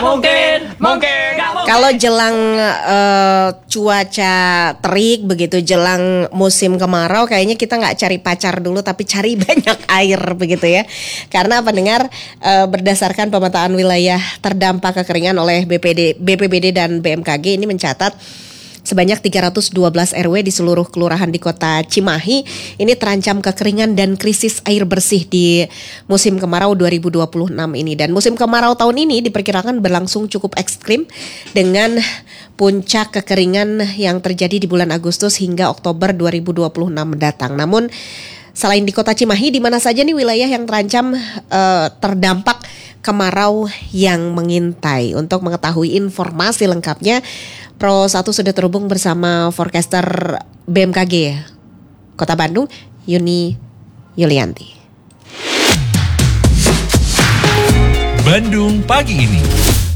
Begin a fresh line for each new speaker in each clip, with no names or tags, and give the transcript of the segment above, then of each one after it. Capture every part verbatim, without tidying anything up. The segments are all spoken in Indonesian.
mungkin, mungkin nggak mungkin.
Kalau jelang uh, cuaca terik begitu, jelang musim kemarau, kayaknya kita nggak cari pacar dulu, tapi cari banyak air begitu ya. Karena pendengar, uh, berdasarkan pemetaan wilayah terdampak kekeringan oleh B P D, B P B D dan B M K G ini mencatat sebanyak tiga ratus dua belas R W di seluruh kelurahan di kota Cimahi ini terancam kekeringan dan krisis air bersih di musim kemarau dua ribu dua puluh enam ini. Dan musim kemarau tahun ini diperkirakan berlangsung cukup ekstrim dengan puncak kekeringan yang terjadi di bulan Agustus hingga Oktober dua ribu dua puluh enam mendatang. Namun selain di kota Cimahi, di mana saja nih wilayah yang terancam uh, terdampak kemarau yang mengintai? Untuk mengetahui informasi lengkapnya, Pro satu sudah terhubung bersama forecaster B M K G Kota Bandung, Yuni Yulianti.
Bandung pagi ini.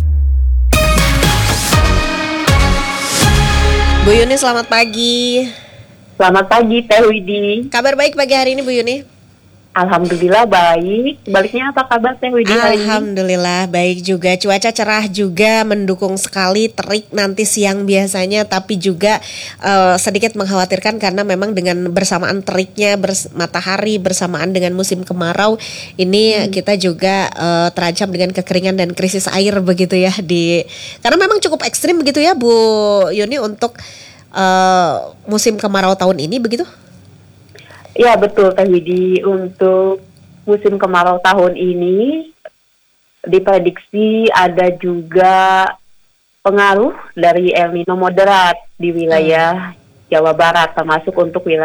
Bu Yuni, selamat pagi.
Selamat pagi Teh Widi.
Kabar baik pagi hari ini Bu Yuni?
Alhamdulillah baik. Sebaliknya apa kabar Teh Widi hari ini?
Alhamdulillah baik juga. Cuaca cerah juga, mendukung sekali. Terik nanti siang biasanya, tapi juga uh, sedikit mengkhawatirkan karena memang dengan bersamaan teriknya bers- matahari bersamaan dengan musim kemarau ini hmm. kita juga uh, terancam dengan kekeringan dan krisis air begitu ya, di karena memang cukup ekstrim begitu ya Bu Yuni untuk uh, musim kemarau tahun ini begitu.
Ya betul Teh Widi, untuk musim kemarau tahun ini diprediksi ada juga pengaruh dari El Nino moderat di wilayah hmm. Jawa Barat, termasuk untuk wilayah